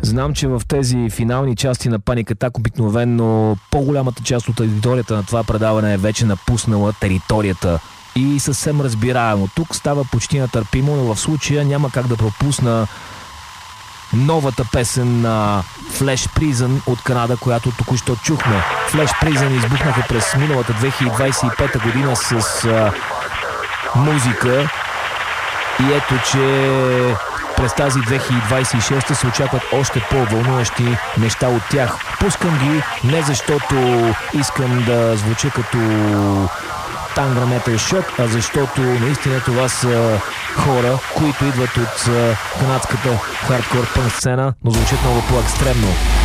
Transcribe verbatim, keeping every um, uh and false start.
Знам, че в тези финални части на Panic Attack обикновено по-голямата част от аудиторията на това предаване е вече напуснала територията. И съвсем разбираемо. Тук става почти нетърпимо, но в случая няма как да пропусна новата песен на Flash Prison от Канада, която току-що чухме. Flash Prison избухнаха през миналата две хиляди двадесет и пета година с а, музика и ето, че през тази две хиляди двадесет и шеста се очакват още по-вълнуващи неща от тях. Пускам ги не защото искам да звуча като Tanga Metal Shock, а защото наистина това са хора, които идват от канадската хардкор пънк сцена, но звучат много по-екстремно.